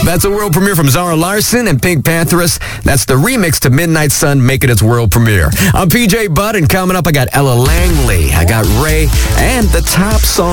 That's a world premiere from Zara Larsson and Pink Pantheress. That's the remix to Midnight Sun making its world premiere. I'm PJ Budd, and coming up, I got Ella Langley, I got Ray, and the top song